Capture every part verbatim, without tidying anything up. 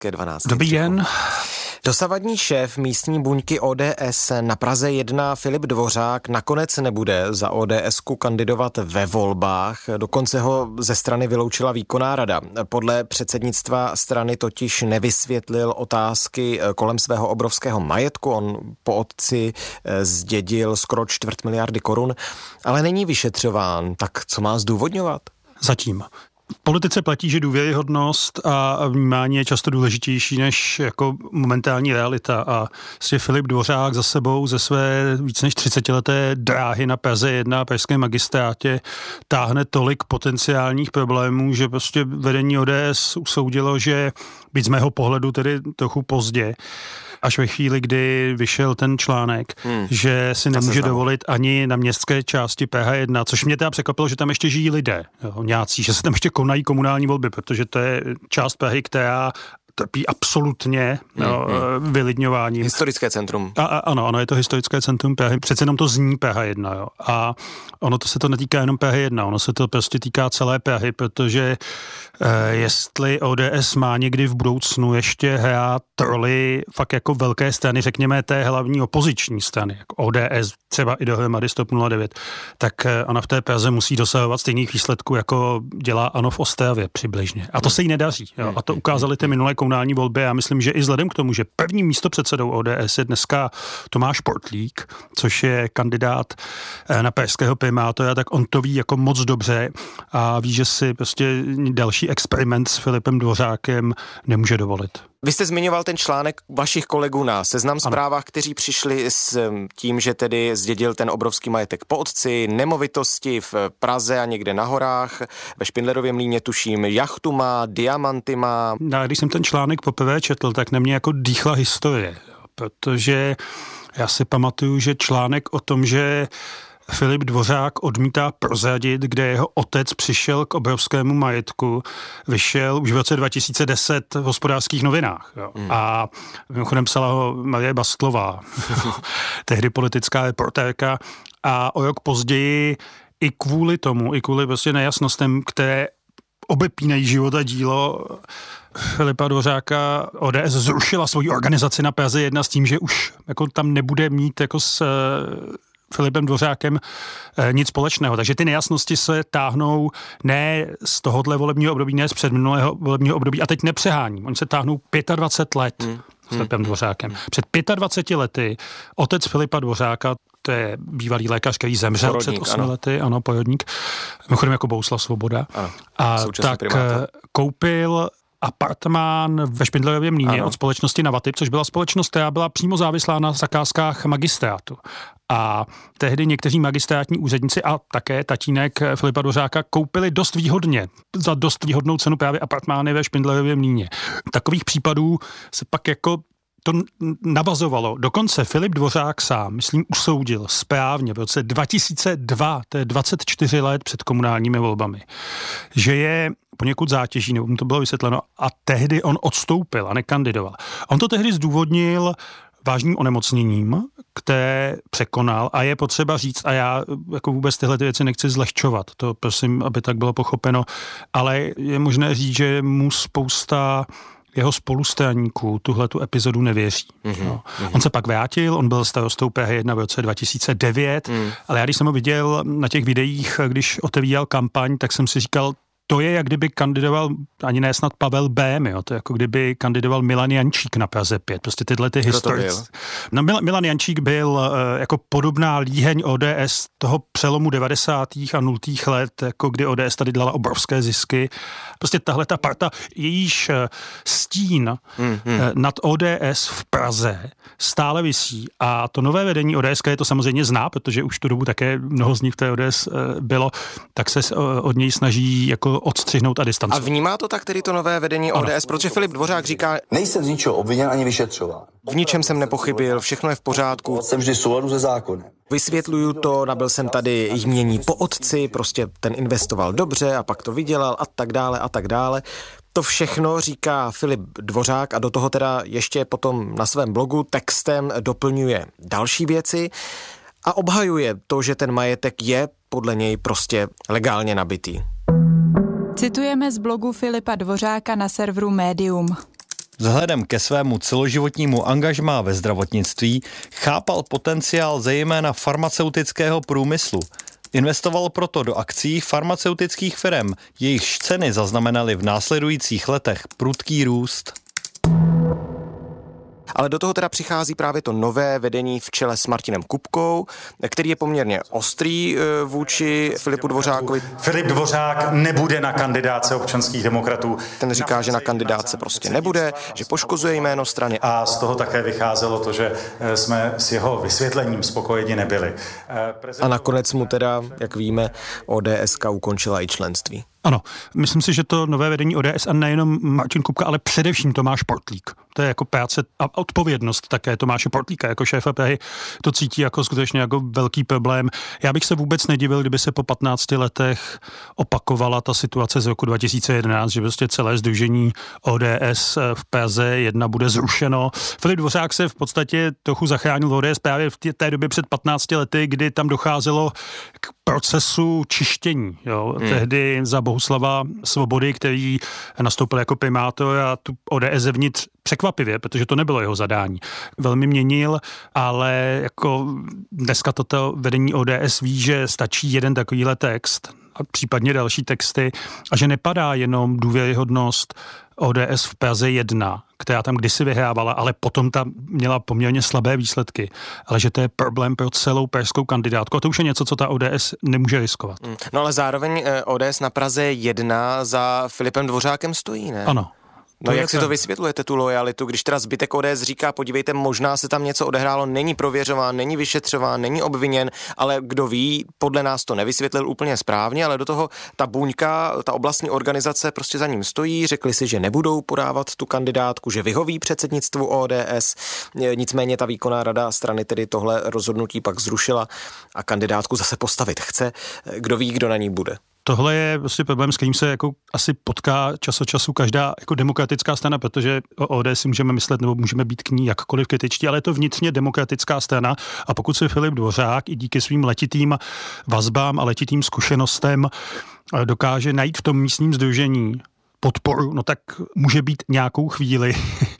ke dvanácti. Dobrý den. Dosavadní šéf místní buňky O D S na Praze jedna Filip Dvořák nakonec nebude za ODSku kandidovat ve volbách, dokonce ho ze strany vyloučila výkonná rada. Podle předsednictva strany totiž nevysvětlil otázky kolem svého obrovského majetku, on po otci zdědil skoro čtvrt miliardy korun, ale není vyšetřován, tak co má zdůvodňovat? Zatím. V politice platí, že důvěryhodnost a vnímání je často důležitější než jako momentální realita a vlastně Filip Dvořák za sebou ze své víc než třicetileté dráhy na Praze jedna a pražském magistrátě táhne tolik potenciálních problémů, že prostě vedení O D S usoudilo, že byť z mého pohledu tedy trochu pozdě, až ve chvíli, kdy vyšel ten článek, hmm. že si nemůže dovolit ani na městské části P H jedna, což mě teda překvapilo, že tam ještě žijí lidé, jo, nějací, že se tam ještě konají komunální volby, protože to je část Prahy, která trpí absolutně hmm, no, hmm. vylidňováním. Historické centrum. A, a, ano, ano, je to historické centrum Prahy. Přece jenom to zní P H jedna. Jo. A ono to se to netýká jenom P H jedna, ono se to prostě týká celé Prahy, protože eh, jestli O D S má někdy v budoucnu ještě hrát roli fakt jako velké strany, řekněme té hlavní opoziční strany, jako O D S, třeba i dohromady stop nula devět, tak eh, ona v té Praze musí dosahovat stejných výsledků, jako dělá ANO v Ostravě přibližně. A to se jí nedaří. Jo. A to ukázali ty minulé komunální volby. Já myslím, že i vzhledem k tomu, že prvním místopředsedou O D S je dneska Tomáš Portlík, což je kandidát na pražského primátora, tak on to ví jako moc dobře a ví, že si prostě další experiment s Filipem Dvořákem nemůže dovolit. Vy jste zmiňoval ten článek vašich kolegů na Seznam Zprávách, kteří přišli s tím, že tedy zdědil ten obrovský majetek po otci, nemovitosti v Praze a někde na horách, ve Špindlerově Mlýně tuším, jachtu má, diamanty má. No, když jsem ten článek poprvé četl, tak na mě jako dýchla historie, protože já si pamatuju, že článek o tom, že Filip Dvořák odmítá prozradit, kde jeho otec přišel k obrovskému majetku, vyšel už v roce dva tisíce deset v Hospodářských novinách. Jo. Hmm. A mimochodem psala ho Marie Bastlová, tehdy politická reportérka, a o rok později i kvůli tomu, i kvůli prostě nejasnostem, které obepínají život a dílo Filipa Dvořáka, O D S zrušila svoji organizaci na Praze jedna s tím, že už jako tam nebude mít jako s Filipem Dvořákem e, nic společného. Takže ty nejasnosti se táhnou ne z tohohle volebního období, ne z předminulého volebního období. A teď nepřeháním. Oni se táhnou dvacet pět let hmm. s Filipem Dvořákem. Před dvaceti pěti lety otec Filipa Dvořáka, to je bývalý lékař, který zemřel porodník, před osmi ano. lety, ano, porodník, mimochodem jako Bohuslav Svoboda. Ano, a tak primátor. Koupil apartmán ve Špindlerově Mlýně ano. od společnosti Navatyp, což byla společnost, která byla přímo závislá na zakázkách magistrátu. A tehdy někteří magistrátní úředníci a také tatínek Filipa Dvořáka koupili dost výhodně, za dost výhodnou cenu právě apartmány ve Špindlerově Mlýně. Takových případů se pak jako to navazovalo. Dokonce Filip Dvořák sám, myslím, usoudil správně v roce dva tisíce dva, to je dvacet čtyři let před komunálními volbami, že je poněkud zátěží, nebo mu to bylo vysvětleno, a tehdy on odstoupil a nekandidoval. On to tehdy zdůvodnil vážným onemocněním, které překonal, a je potřeba říct, a já jako vůbec tyhle ty věci nechci zlehčovat, to prosím, aby tak bylo pochopeno, ale je možné říct, že mu spousta jeho spolustraníků tuhletu epizodu nevěří. Mm-hmm. No. On se pak vrátil, on byl starostou P H jedna v roce dva tisíce devět, mm. ale já když jsem ho viděl na těch videích, když otevíral kampaň, tak jsem si říkal, to je, jak kdyby kandidoval ani ne snad Pavel Bém, jo, to je jako kdyby kandidoval Milan Jančík na Praze pět. Prostě tyhle ty historické. No, Milan Jančík byl uh, jako podobná líheň O D S toho přelomu devadesátých a nultých let, jako kdy O D S tady dělala obrovské zisky. Prostě tahle ta parta, jejíž uh, stín hmm, hmm. Uh, nad O D S v Praze stále visí, a to nové vedení O D S, je to samozřejmě zná, protože už tu dobu také mnoho z nich v té O D S uh, bylo, tak se uh, od něj snaží jako odstřihnout a distancovat. A vnímá to tak tedy to nové vedení O D S, ano. Protože Filip Dvořák říká, nejsem z ničeho obviněn ani vyšetřován. V ničem jsem nepochybil, všechno je v pořádku. Jsem vždy v souladu se zákonem. Vysvětluju to, nabyl jsem tady jmění po otci, prostě ten investoval dobře a pak to vydělal a tak dále a tak dále. To všechno říká Filip Dvořák a do toho teda ještě potom na svém blogu textem doplňuje další věci a obhajuje to, že ten majetek je podle něj prostě legálně nabitý. Citujeme z blogu Filipa Dvořáka na serveru Medium. Vzhledem ke svému celoživotnímu angažmá ve zdravotnictví chápal potenciál zejména farmaceutického průmyslu. Investoval proto do akcií farmaceutických firem, jejichž ceny zaznamenaly v následujících letech prudký růst. Ale do toho teda přichází právě to nové vedení v čele s Martinem Kupkou, který je poměrně ostrý vůči Filipu Dvořákovi. Filip Dvořák nebude na kandidáce občanských demokratů. Ten říká, že na kandidáce prostě nebude, že poškozuje jméno strany. A z toho také vycházelo to, že jsme s jeho vysvětlením spokojeni nebyli. A nakonec mu teda, jak víme, O D S ukončila i členství. Ano, myslím si, že to nové vedení O D S a nejenom Martin Kupka, ale především Tomáš Portlík. To je jako práce a odpovědnost také Tomáše Portlíka jako šéfa Prahy. To cítí jako skutečně jako velký problém. Já bych se vůbec nedivil, kdyby se po patnácti letech opakovala ta situace z roku dva tisíce jedenáct, že prostě celé sdružení O D S v Praze jedna bude zrušeno. Filip Dvořák se v podstatě trochu zachránil O D S právě v té době před patnácti lety, kdy tam docházelo k procesu čištění. Jo. Hmm. Tehdy za Bohuslava Svobody, který nastoupil jako primátor a tu O D S zevnitř překvapivě, protože to nebylo jeho zadání. Velmi měnil, ale jako dneska toto vedení O D S ví, že stačí jeden takovýhle text a případně další texty a že nepadá jenom důvěryhodnost O D S v Praze jedna, která tam kdysi vyhrávala, ale potom tam měla poměrně slabé výsledky, ale že to je problém pro celou pražskou kandidátku. A to už je něco, co ta O D S nemůže riskovat. No ale zároveň O D S na Praze jedna za Filipem Dvořákem stojí, ne? Ano. No jak si to vysvětlujete, tu lojalitu, když teda zbytek O D S říká, podívejte, možná se tam něco odehrálo, není prověřován, není vyšetřován, není obviněn, ale kdo ví, podle nás to nevysvětlil úplně správně, ale do toho ta buňka, ta oblastní organizace prostě za ním stojí, řekli si, že nebudou podávat tu kandidátku, že vyhoví předsednictvu O D S, nicméně ta výkonná rada strany tedy tohle rozhodnutí pak zrušila a kandidátku zase postavit chce, kdo ví, kdo na ní bude. Tohle je prostě problém, s kterým se jako asi potká čas od času každá jako demokratická strana, protože o O D S si můžeme myslet nebo můžeme být k ní jakkoliv kritičtí, ale je to vnitřně demokratická strana a pokud se Filip Dvořák i díky svým letitým vazbám a letitým zkušenostem dokáže najít v tom místním sdružení podporu, no tak může být nějakou chvíli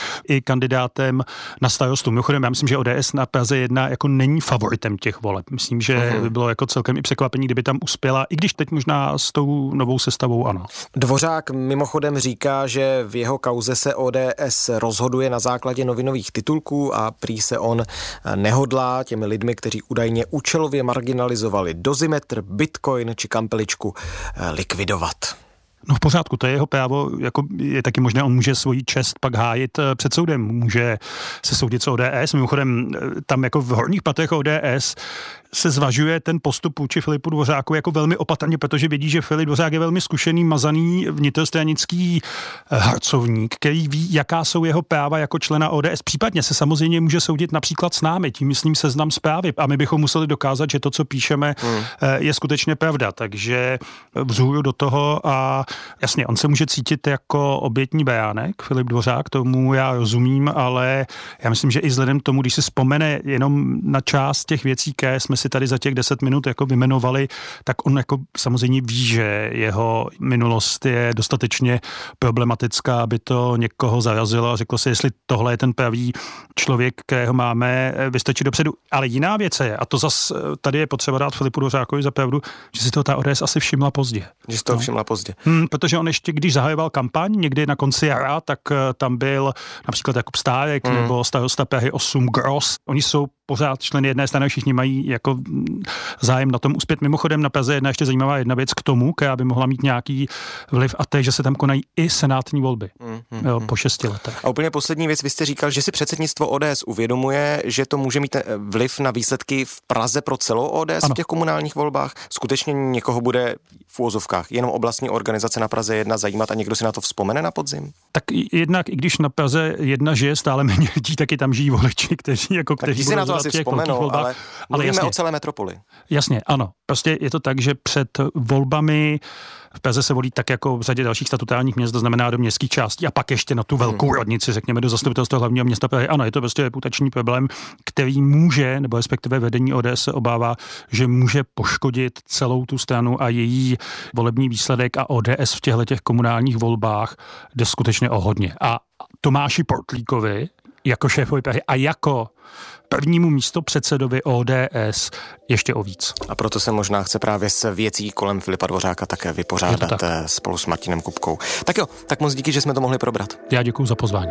i kandidátem na starostu. Mimochodem, já myslím, že O D S na Praze jedna jako není favoritem těch voleb. Myslím, že uh-huh. by bylo jako celkem i překvapení, kdyby tam uspěla, i když teď možná s tou novou sestavou ano. Dvořák mimochodem říká, že v jeho kauze se O D S rozhoduje na základě novinových titulků a prý se on nehodlá těmi lidmi, kteří údajně účelově marginalizovali Dozimetr, Bitcoin či Kampeličku, likvidovat. No v pořádku, to je jeho právo, jako je taky možné, on může svoji čest pak hájit před soudem, může se soudit s O D S, mimochodem tam jako v horních patrech O D S se zvažuje ten postup vůči Filipu Dvořáku jako velmi opatrně, protože vědí, že Filip Dvořák je velmi zkušený, mazaný vnitrostranický harcovník, který ví, jaká jsou jeho práva jako člena O D S. Případně se samozřejmě může soudit například s námi, tím myslím Seznam Zprávy a my bychom museli dokázat, že to, co píšeme, hmm. je skutečně pravda. Takže vzhůru do toho a jasně, on se může cítit jako obětní beránek, Filip Dvořák, tomu já rozumím, ale já myslím, že i vzhledem k tomu, když si vzpomene jenom na část těch věcí, které jsme si tady za těch deset minut jako vymenovali, tak on jako samozřejmě ví, že jeho minulost je dostatečně problematická, aby to někoho zarazilo a řeklo si, jestli tohle je ten pravý člověk, kterého máme vystačit dopředu. Ale jiná věc je, a to zas tady je potřeba dát Filipu Dvořákovi za pravdu, že si to ta O D S asi všimla pozdě. Že si to no. všimla pozdě. Hmm, protože on ještě, když zahajoval kampaň někdy na konci jara, tak tam byl například Jakub Stárek hmm. nebo starosta Prahy osm Gross. Oni jsou pořád členy jedné strany, všichni mají jako zájem na tom uspět. Mimochodem na Praze jedna ještě zajímavá jedna věc k tomu, která by mohla mít nějaký vliv, a to je, že se tam konají i senátní volby mm, mm, jo, po šesti letech. A úplně poslední věc, vy jste říkal, že si předsednictvo O D S uvědomuje, že to může mít vliv na výsledky v Praze pro celou O D S ano. v těch komunálních volbách. Skutečně někoho bude v úvozovkách jenom oblastní organizace na Praze jedna zajímat a někdo si na to vzpomene na podzim? Tak jednak, i když na Praze jedna žije stále méně lidí, taky tam žijí voliči, kteří jako kteří si na to asi vzpomenou, ale, ale jasně, celé metropoli. Jasně, ano. Prostě je to tak, že před volbami v Praze se volí tak jako v řadě dalších statutárních měst, to znamená do městských částí a pak ještě na tu velkou radnici, řekněme, do zastupitelstva hlavního města Prahy. Ano, je to prostě reputační problém, který může, nebo respektive vedení O D S se obává, že může poškodit celou tu stranu a její volební výsledek a O D S v těchto těch komunálních volbách jde skutečně o hodně. A Tomáši Portlíkovi jako šéfovi Prahy a jako prvnímu místopředsedovi O D S ještě o víc. A proto se možná chce právě s věcí kolem Filipa Dvořáka také vypořádat spolu s Martinem Kupkou. Tak jo, tak moc díky, že jsme to mohli probrat. Já děkuju za pozvání.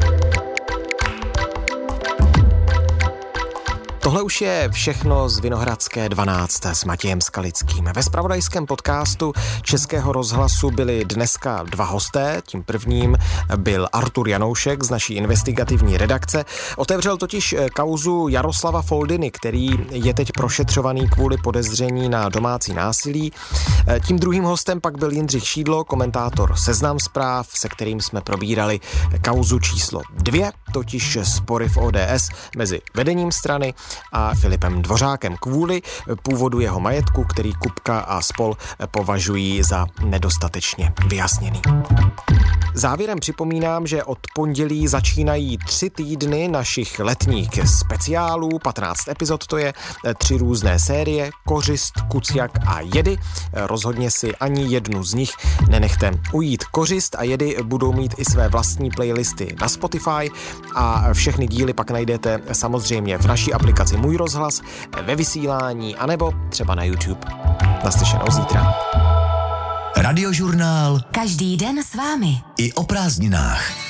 Tohle už je všechno z Vinohradské dvanáct s Matějem Skalickým. Ve zpravodajském podcastu Českého rozhlasu byli dneska dva hosté. Tím prvním byl Artur Janoušek z naší investigativní redakce. Otevřel totiž kauzu Jaroslava Foldiny, který je teď prošetřovaný kvůli podezření na domácí násilí. Tím druhým hostem pak byl Jindřich Šídlo, komentátor Seznam Zpráv, se kterým jsme probírali kauzu číslo dvě, totiž spory v O D S mezi vedením strany a Filipem Dvořákem kvůli původu jeho majetku, který Kupka a spol považují za nedostatečně vyjasněný. Závěrem připomínám, že od pondělí začínají tři týdny našich letních speciálů, patnáct epizod to je, tři různé série, Kořist, Kuciak a Jedy. Rozhodně si ani jednu z nich nenechte ujít. Kořist a Jedy budou mít i své vlastní playlisty na Spotify a všechny díly pak najdete samozřejmě v naší aplikaci Můj rozhlas, ve vysílání anebo třeba na YouTube. Naslyšenou zítra. Radiožurnál. Každý den s vámi. I o prázdninách.